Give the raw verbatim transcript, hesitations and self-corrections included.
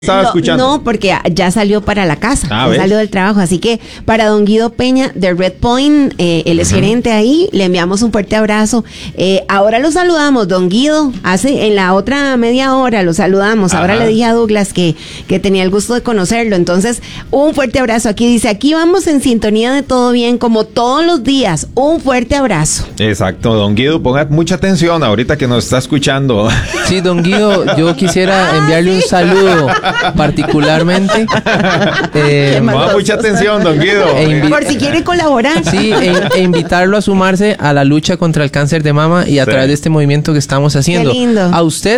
Estaba no, escuchando. No, porque ya salió para la casa, Ah, ya ¿ves? salió del trabajo. Así que para don Guido Peña de Red Point, eh, él es uh-huh. gerente ahí, le enviamos un fuerte abrazo. Eh, ahora lo saludamos, don Guido. Hace en la otra media hora lo saludamos. Ahora Ajá. le dije a Douglas que, que tenía el gusto de conocerlo. Entonces, un fuerte abrazo. Aquí dice, aquí vamos en sintonía de todo bien, como todos los días. Un fuerte abrazo. Exacto, don Guido, ponga mucha atención ahorita que nos está escuchando. Sí, don Guido, yo quisiera enviarle un saludo particularmente. Eh, mucha atención, don Guido. E invi- Por si quiere colaborar. Sí, e, e invitarlo a sumarse a la lucha contra el cáncer de mama y a sí. través de este movimiento que estamos haciendo. Qué lindo. A usted